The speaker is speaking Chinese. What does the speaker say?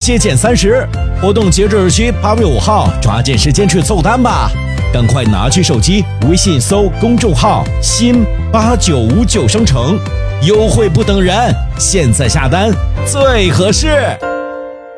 节减30，活动截止日期8月5号，抓紧时间去凑单吧！赶快拿起手机，微信搜公众号“新8959商城”，优惠不等人，现在下单最合适。